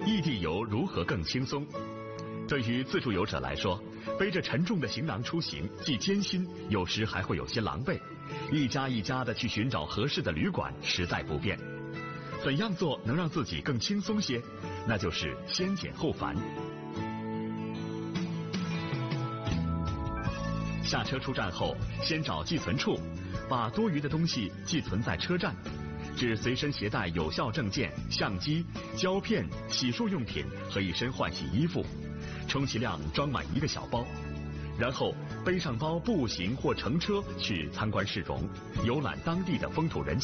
异地游如何更轻松？对于自助游者来说，背着沉重的行囊出行既艰辛，有时还会有些狼狈。一家一家的去寻找合适的旅馆，实在不便。怎样做能让自己更轻松些？那就是先简后繁。下车出站后，先找寄存处，把多余的东西寄存在车站。只随身携带有效证件、相机、胶片、洗漱用品和一身换洗衣服，充其量装满1个小包。然后背上包步行或乘车去参观市容，游览当地的风土人情。